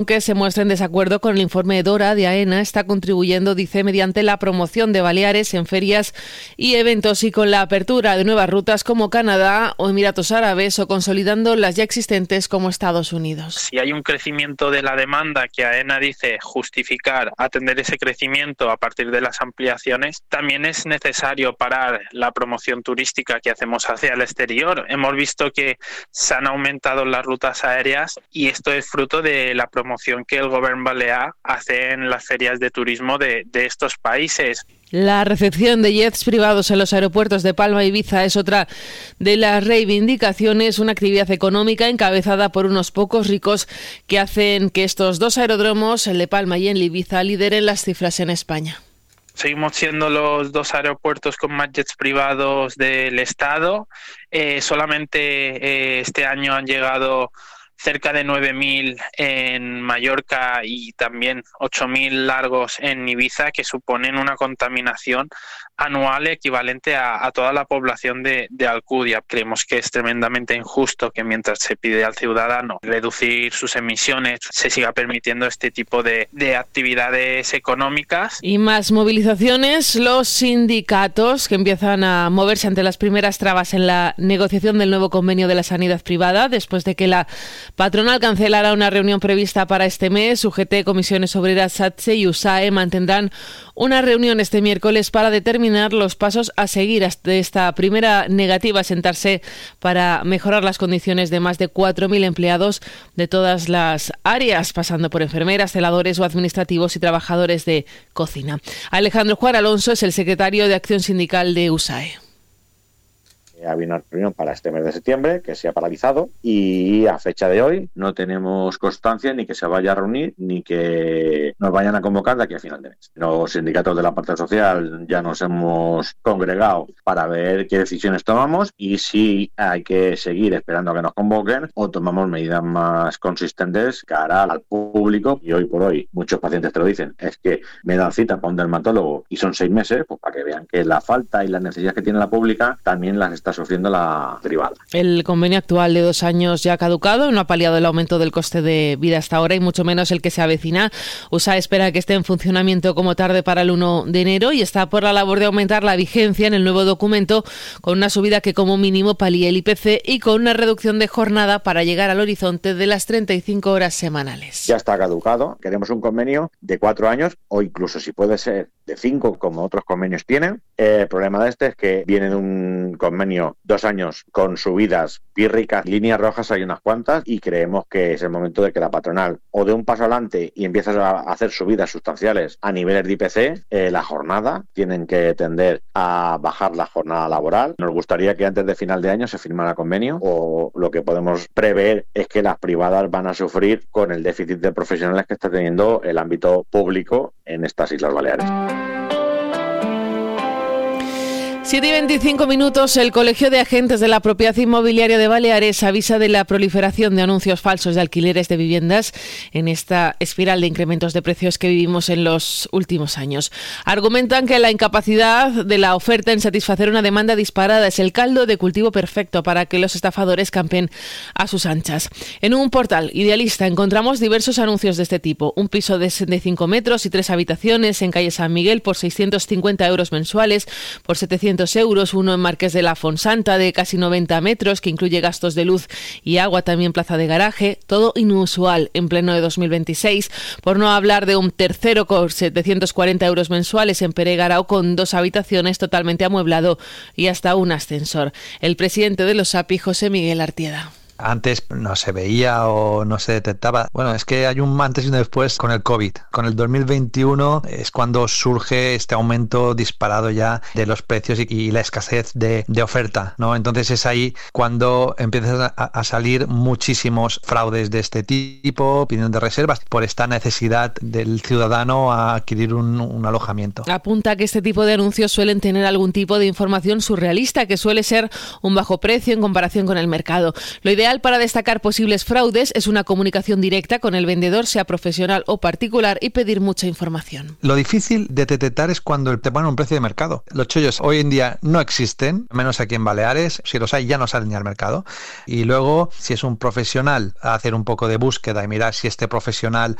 Que se muestra en desacuerdo con el informe DORA de AENA, está contribuyendo, dice, mediante la promoción de Baleares en ferias y eventos y con la apertura de nuevas rutas como Canadá o Emiratos Árabes o consolidando las ya existentes como Estados Unidos. Si hay un crecimiento de la demanda que AENA dice justificar atender ese crecimiento a partir de las ampliaciones, también es necesario parar la promoción turística que hacemos hacia el exterior. Hemos visto que se han aumentado las rutas aéreas y esto es fruto de la promoción que el Gobierno balear hace en las ferias de turismo de estos países. La recepción de jets privados en los aeropuertos de Palma y Ibiza es otra de las reivindicaciones, una actividad económica encabezada por unos pocos ricos que hacen que estos dos aeródromos, el de Palma y el Ibiza, lideren las cifras en España. Seguimos siendo los dos aeropuertos con más jets privados del Estado. Solamente este año han llegado cerca de 9.000 en Mallorca y también 8.000 largos en Ibiza, que suponen una contaminación anual equivalente a toda la población de Alcudia. Creemos que es tremendamente injusto que mientras se pide al ciudadano reducir sus emisiones, se siga permitiendo este tipo de actividades económicas. Y más movilizaciones, los sindicatos que empiezan a moverse ante las primeras trabas en la negociación del nuevo convenio de la sanidad privada, después de que la patronal cancelara una reunión prevista para este mes. UGT, Comisiones Obreras, SATSE y USAE mantendrán una reunión este miércoles para determinar los pasos a seguir hasta esta primera negativa a sentarse para mejorar las condiciones de más de 4.000 empleados de todas las áreas, pasando por enfermeras, celadores o administrativos y trabajadores de cocina. Alejandro Juan Alonso es el secretario de Acción Sindical de USAE. Había una reunión para este mes de septiembre que se ha paralizado y a fecha de hoy no tenemos constancia ni que se vaya a reunir ni que nos vayan a convocar de aquí a final de mes. Los sindicatos de la parte social ya nos hemos congregado para ver qué decisiones tomamos y si hay que seguir esperando a que nos convoquen o tomamos medidas más consistentes cara al público. Y hoy por hoy muchos pacientes te lo dicen, es que me dan cita para un dermatólogo y son 6 meses, pues para que vean que la falta y las necesidades que tiene la pública también las está sufriendo la privada. El convenio actual de 2 años ya ha caducado, no ha paliado el aumento del coste de vida hasta ahora y mucho menos el que se avecina. USAE espera que esté en funcionamiento como tarde para el 1 de enero y está por la labor de aumentar la vigencia en el nuevo documento con una subida que como mínimo palíe el IPC y con una reducción de jornada para llegar al horizonte de las 35 horas semanales. Ya está caducado, queremos un convenio de 4 años o incluso si puede ser de 5 como otros convenios tienen. El problema de este es que viene de un convenio 2 años con subidas pírricas, líneas rojas hay unas cuantas y creemos que es el momento de que la patronal o dé un paso adelante y empiezas a hacer subidas sustanciales a niveles de IPC, la jornada, tienen que tender a bajar la jornada laboral. Nos gustaría que antes de final de año se firmara convenio o lo que podemos prever es que las privadas van a sufrir con el déficit de profesionales que está teniendo el ámbito público en estas Islas Baleares. 7:25, el Colegio de Agentes de la Propiedad Inmobiliaria de Baleares avisa de la proliferación de anuncios falsos de alquileres de viviendas en esta espiral de incrementos de precios que vivimos en los últimos años. Argumentan que la incapacidad de la oferta en satisfacer una demanda disparada es el caldo de cultivo perfecto para que los estafadores campen a sus anchas. En un portal Idealista encontramos diversos anuncios de este tipo. Un piso de 65 metros y 3 habitaciones en calle San Miguel por 650 euros mensuales, por 700 euros, uno en Marqués de la Fonsanta de casi 90 metros que incluye gastos de luz y agua, también plaza de garaje, todo inusual en pleno de 2026, por no hablar de un tercero con 740 euros mensuales en Peregarao con 2 habitaciones totalmente amueblado y hasta un ascensor. El presidente de los API, José Miguel Artieda. Antes no se veía o no se detectaba. Bueno, es que hay un antes y un después con el COVID. Con el 2021 es cuando surge este aumento disparado ya de los precios y la escasez de oferta, ¿no? Entonces es ahí cuando empiezan a salir muchísimos fraudes de este tipo, pidiendo de reservas, por esta necesidad del ciudadano a adquirir un alojamiento. Apunta que este tipo de anuncios suelen tener algún tipo de información surrealista, que suele ser un bajo precio en comparación con el mercado. Lo ideal ideal para destacar posibles fraudes es una comunicación directa con el vendedor, sea profesional o particular, y pedir mucha información. Lo difícil de detectar es cuando te ponen un precio de mercado. Los chollos hoy en día no existen, menos aquí en Baleares. Si los hay, ya no salen ni al mercado. Y luego, si es un profesional, hacer un poco de búsqueda y mirar si este profesional